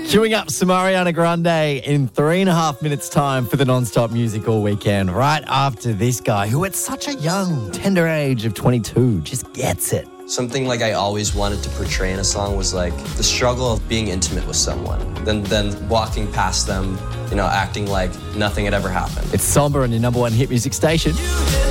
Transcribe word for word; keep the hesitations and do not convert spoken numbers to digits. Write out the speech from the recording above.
Queuing up some Ariana Grande in three and a half minutes' time for the non-stop music all weekend, right after this guy who at such a young, tender age of twenty-two just gets it. Something like I always wanted to portray in a song was like the struggle of being intimate with someone, then then walking past them, you know, acting like nothing had ever happened. It's Somber on your number one hit music station.